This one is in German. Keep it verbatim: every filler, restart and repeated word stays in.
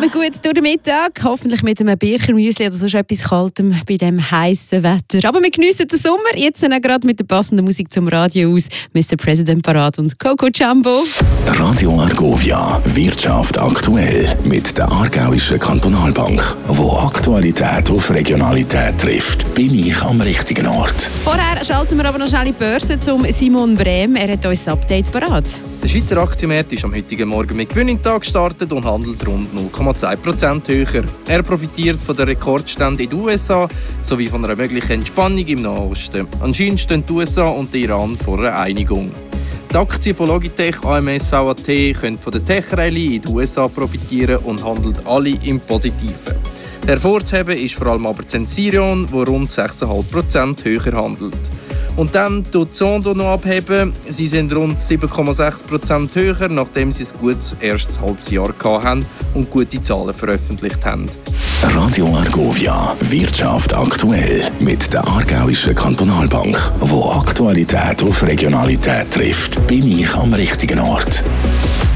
zusammen gut durch den Mittag. Hoffentlich mit einem Birchermüsli oder sonst etwas Kaltem bei diesem heißen Wetter. Aber wir geniessen den Sommer. Jetzt sind wir gerade mit der passenden Musik zum Radio aus. Mister President parat und Coco Jumbo. Radio Argovia, Wirtschaft aktuell mit der Aargauischen Kantonalbank. Wo Aktualität auf Regionalität trifft, bin ich am richtigen Ort. Vorher schalten wir aber noch schnell in die Börse zum Simon Brehm. Er hat uns das Update parat. Der Schweizer Aktienmarkt ist am heutigen Morgen mit Gewinn in den Tag gestartet und handelt rund null Komma zwei Prozent höher. Er profitiert von den Rekordständen in den U S A sowie von einer möglichen Entspannung im Nahen Osten. Anscheinend stehen die U S A und der Iran vor einer Einigung. Die Aktien von Logitech, A M S V A T können von der Tech-Rallye in den U S A profitieren und handelt alle im Positiven. Hervorzuheben ist vor allem aber Sensirion, wo rund sechs Komma fünf Prozent höher handelt. Und dann tut Sondo noch abheben. Sie sind rund sieben Komma sechs Prozent höher, nachdem sie ein gutes erstes halbes Jahr hatten und gute Zahlen veröffentlicht haben. Radio Argovia, Wirtschaft aktuell mit der Aargauischen Kantonalbank. Wo Aktualität auf Regionalität trifft, bin ich am richtigen Ort.